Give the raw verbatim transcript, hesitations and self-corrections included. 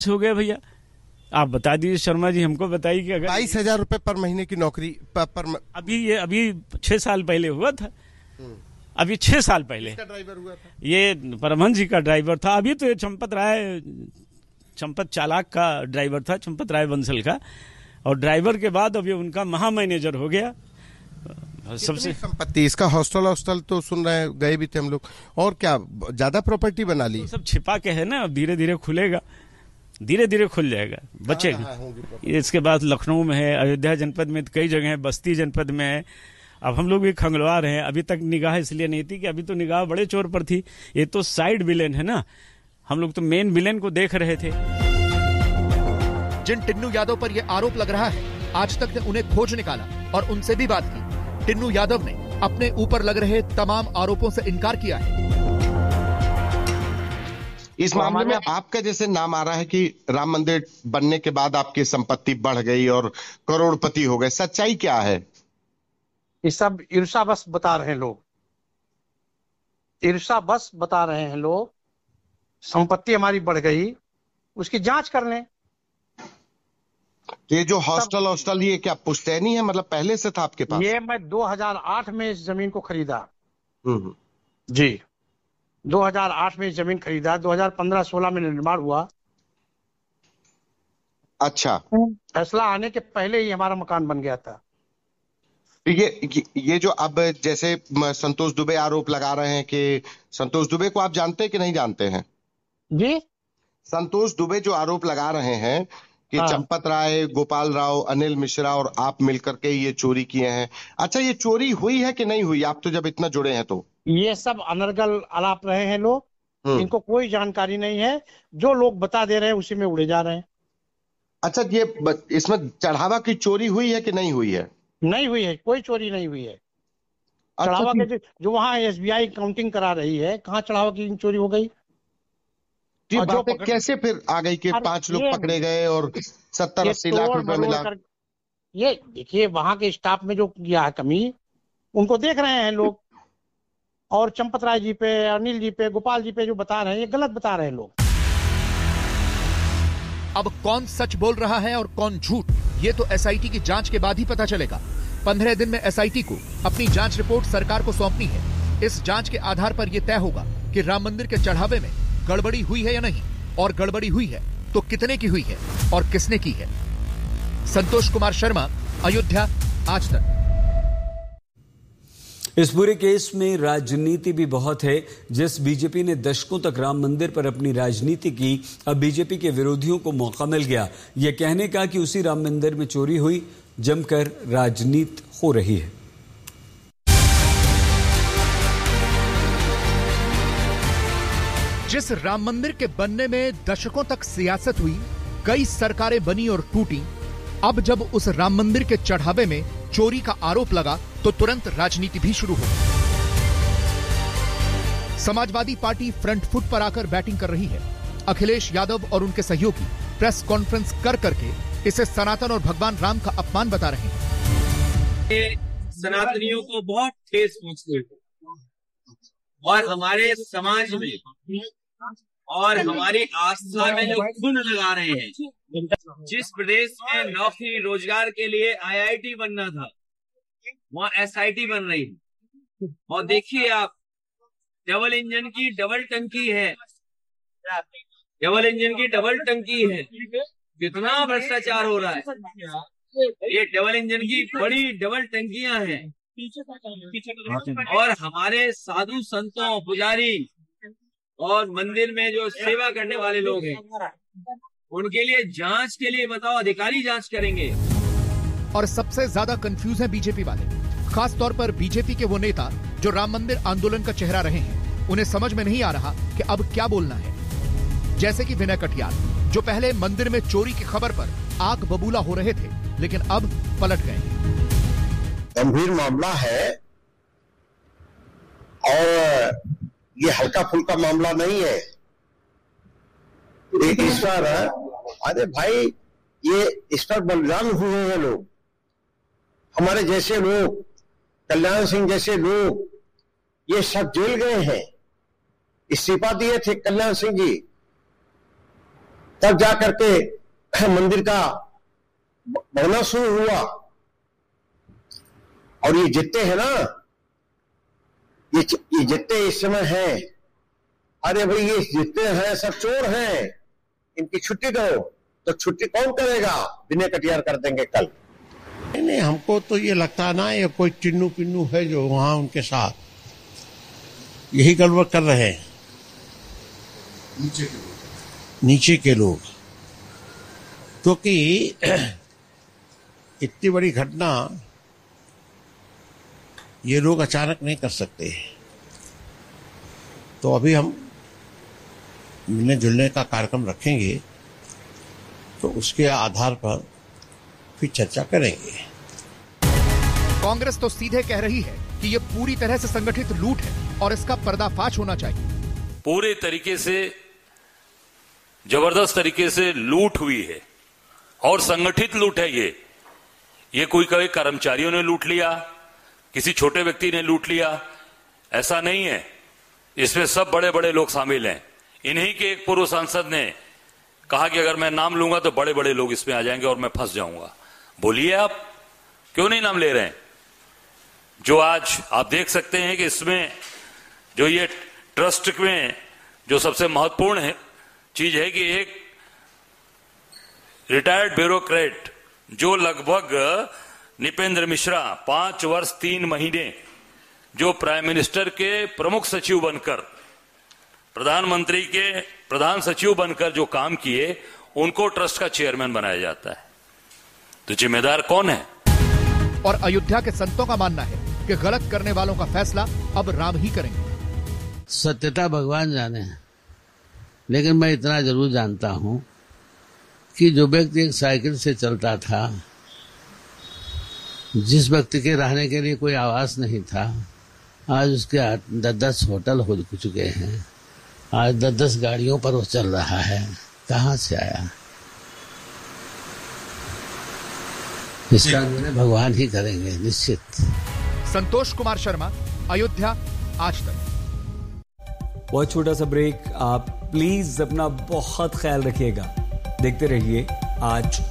हो गया भैया, आप बता दीजिए शर्मा जी, हमको बताइए कि अगर बाईस हजार रुपए पर महीने की नौकरी पर, पर म... अभी ये अभी छह साल पहले हुआ था, अभी छह साल पहले ड्राइवर हुआ था, ये परमहंस जी का ड्राइवर था। अभी तो ये चंपत राय चंपत चालाक का ड्राइवर था, चंपत राय बंसल का, और ड्राइवर के बाद अभी उनका महा मैनेजर हो गया। सबसे संपत्ति इसका हॉस्टल हॉस्टल तो सुन रहे हैं, गए भी थे हम लोग, और क्या ज्यादा प्रॉपर्टी बना ली? तो सब छिपा के है ना, अब धीरे धीरे खुलेगा, धीरे धीरे खुल जाएगा, बचेगा। इसके बाद लखनऊ में है, अयोध्या जनपद में कई जगह है, बस्ती जनपद में है। अब हम लोग भी खंगलवा रहे हैं, अभी तक निगाह इसलिए नहीं थी कि अभी तो निगाह बड़े चोर पर थी, ये तो साइड विलेन है ना, हम लोग तो मेन विलेन को देख रहे थे। जिन टिन्नू यादव पर यह आरोप लग रहा है, आज तक ने उन्हें खोज निकाला और उनसे भी बात की। टिन्नू यादव ने अपने ऊपर लग रहे तमाम आरोपों से इनकार किया है। इस मामले में आपका जैसे नाम आ रहा है कि राम मंदिर बनने के बाद आपकी संपत्ति बढ़ गई और करोड़पति हो गए, सच्चाई क्या है? ये सब ईर्षा बस बता रहे हैं लोग, ईर्षा बस बता रहे हैं लोग। संपत्ति हमारी बढ़ गई, उसकी जांच कर लें। ये जो हॉस्टल हॉस्टल ये क्या पुश्तैनी है, मतलब पहले से था आपके पास? ये मैं दो हज़ार आठ में इस जमीन को खरीदा जी, दो हज़ार आठ में जमीन खरीदा, दो हज़ार पंद्रह सोलह में निर्माण हुआ। अच्छा, फैसला आने के पहले ही हमारा मकान बन गया था। ये ये जो अब जैसे संतोष दुबे आरोप लगा रहे हैं कि संतोष दुबे को आप जानते हैं कि नहीं जानते हैं? जी, संतोष दुबे जो आरोप लगा रहे हैं कि हाँ। चंपत राय, गोपाल राव, अनिल मिश्रा और आप मिलकर के ये चोरी किए हैं। अच्छा, ये चोरी हुई है कि नहीं हुई? आप तो जब इतना जुड़े हैं तो ये सब अनर्गल आलाप रहे हैं लोग, इनको कोई जानकारी नहीं है, जो लोग बता दे रहे हैं उसी में उड़े जा रहे हैं। अच्छा, ये इसमें चढ़ावा की चोरी हुई है कि नहीं हुई है? नहीं हुई है, कोई चोरी नहीं हुई है। अच्छा, चढ़ावा के जो, जो वहाँ एसबीआई काउंटिंग करा रही है, कहाँ चढ़ावा की चोरी हो गई? ये बातें कैसे फिर आ गई कि पांच लोग पकड़े गए और सत्तर अस्सी लाख रुपए मिला? ये देखिए, वहां के स्टाफ में जो किया है कमी, उनको देख रहे हैं लोग, और चंपत राय जी पे, अनिल जी पे, गोपाल जी पे जो बता रहे हैं, ये गलत बता रहे हैं लोग। अब कौन सच बोल रहा है और कौन झूठ, ये तो एसआईटी की जांच के बाद ही पता चलेगा। पंद्रह दिन में एसआईटी को अपनी जांच रिपोर्ट सरकार को सौंपनी है। इस जांच के आधार पर यह तय होगा कि राम मंदिर के चढ़ावे में गड़बड़ी हुई है या नहीं, और गड़बड़ी हुई है तो कितने की हुई है और किसने की है। संतोष कुमार शर्मा, अयोध्या, आज तक। इस पूरे केस में राजनीति भी बहुत है। जिस बीजेपी ने दशकों तक राम मंदिर पर अपनी राजनीति की, अब बीजेपी के विरोधियों को मौका मिल गया यह कहने का कि उसी राम मंदिर में चोरी हुई। जमकर राजनीति हो रही है। जिस राम मंदिर के बनने में दशकों तक सियासत हुई, कई सरकारें बनी और टूटी, अब जब उस राम मंदिर के चढ़ावे में चोरी का आरोप लगा तो तुरंत राजनीति भी शुरू हो गई। समाजवादी पार्टी फ्रंट फुट पर आकर बैटिंग कर रही है। अखिलेश यादव और उनके सहयोगी प्रेस कॉन्फ्रेंस कर करके इसे सनातन और भगवान राम का अपमान बता रहे हैं। सनातनियों को बहुत ठेस पहुंचती है और हमारे समाज में और हमारी आस्था में जो खून लगा रहे हैं। जिस प्रदेश में नौकरी रोजगार के लिए आईआईटी बनना था, वहाँ एसआईटी बन रही है। और देखिए आप, डबल इंजन की डबल टंकी है, डबल इंजन की डबल टंकी है। कितना भ्रष्टाचार हो रहा है। ये डबल इंजन की बड़ी डबल टंकियां हैं। और हमारे साधु संतों, पुजारी और मंदिर में जो सेवा करने वाले लोग हैं, उनके लिए जांच के लिए बताओ, अधिकारी जांच करेंगे। और सबसे ज्यादा कंफ्यूज है बीजेपी वाले, खास तौर पर बीजेपी के वो नेता जो राम मंदिर आंदोलन का चेहरा रहे हैं। उन्हें समझ में नहीं आ रहा कि अब क्या बोलना है। जैसे कि विनय कटियार, जो पहले मंदिर में चोरी की खबर पर आग बबूला हो रहे थे, लेकिन अब पलट गए। गंभीर मामला है और ये हल्का फुल्का मामला नहीं है। इस पर अरे भाई, ये इस पर बलिदान हुए हैं लोग, हमारे जैसे लोग, कल्याण सिंह जैसे लोग, ये सब जेल गए हैं। इस्तीफा दिए थे कल्याण सिंह जी, तब जा करके मंदिर का बनना शुरू हुआ। और ये जितने हैं ना, ये ये जितने इस समय हैं, अरे भाई ये जितने हैं सब चोर हैं, इनकी छुट्टी दो। तो छुट्टी कौन करेगा? विनय कटियार कर देंगे कल। नहीं नहीं, हमको तो ये लगता है ना, ये कोई चिन्नू पिन्नू है जो वहां उनके साथ यही गड़बड़ कर रहे हैं। नीचे के लोग नीचे के लोग क्योंकि इतनी बड़ी घटना ये लोग अचानक नहीं कर सकते। तो अभी हम मिलने जुलने का कार्यक्रम रखेंगे, तो उसके आधार पर फिर चर्चा करेंगे। कांग्रेस तो सीधे कह रही है कि ये पूरी तरह से संगठित लूट है और इसका पर्दाफाश होना चाहिए। पूरे तरीके से जबरदस्त तरीके से लूट हुई है और संगठित लूट है। ये ये कोई कभी कर्मचारियों ने लूट लिया, किसी छोटे व्यक्ति ने लूट लिया, ऐसा नहीं है। इसमें सब बड़े बड़े लोग शामिल हैं। इन्हीं के एक पूर्व सांसद ने कहा कि अगर मैं नाम लूंगा तो बड़े बड़े लोग इसमें आ जाएंगे और मैं फंस जाऊंगा। बोलिए आप क्यों नहीं नाम ले रहे हैं? जो आज आप देख सकते हैं कि इसमें जो ये ट्रस्ट में जो सबसे महत्वपूर्ण है चीज है कि एक रिटायर्ड ब्यूरोक्रेट जो लगभग निपेंद्र मिश्रा पांच वर्ष तीन महीने जो प्राइम मिनिस्टर के प्रमुख सचिव बनकर, प्रधानमंत्री के प्रधान सचिव बनकर जो काम किए, उनको ट्रस्ट का चेयरमैन बनाया जाता है। तो जिम्मेदार कौन है? और अयोध्या के संतों का मानना है कि गलत करने वालों का फैसला अब राम ही करेंगे। सत्यता भगवान जाने, लेकिन मैं इतना जरूर जानता हूं कि जो व्यक्ति एक साइकिल से चलता था, जिस व्यक्ति के रहने के लिए कोई आवास नहीं था, आज उसके दस दस होटल हो चुके हैं, आज दस दस गाड़ियों पर वो चल रहा है। कहां से आया? इसका निर्णय भगवान ही करेंगे निश्चित। संतोष कुमार शर्मा, अयोध्या, आज तक। बहुत छोटा सा ब्रेक। आप प्लीज अपना बहुत ख्याल रखिएगा। देखते रहिए आज